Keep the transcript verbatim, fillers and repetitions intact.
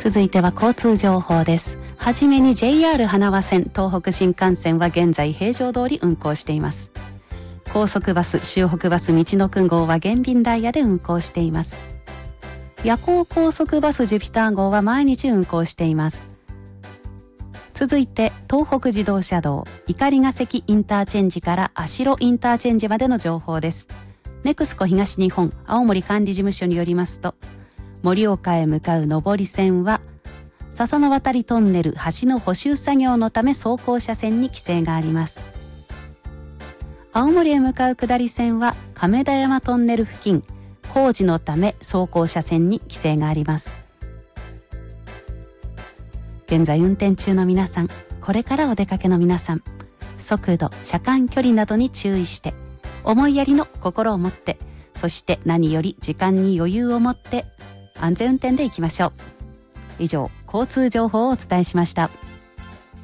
続いては交通情報です。はじめに ジェイアール 花輪線、東北新幹線は現在平常通り運行しています。高速バス、周北バス、みちのく号は減便ダイヤで運行しています。夜行高速バスジュピター号は毎日運行しています。続いて東北自動車道、碇ヶ関インターチェンジから足呂インターチェンジまでの情報です。ネクスコ東日本青森管理事務所によりますと、盛岡へ向かう上り線は笹の渡りトンネル橋の補修作業のため走行車線に規制があります。青森へ向かう下り線は亀田山トンネル付近工事のため走行車線に規制があります。現在運転中の皆さん、これからお出かけの皆さん、速度、車間距離などに注意して思いやりの心を持って、そして何より時間に余裕を持って安全運転でいきましょう。以上、交通情報をお伝えしました。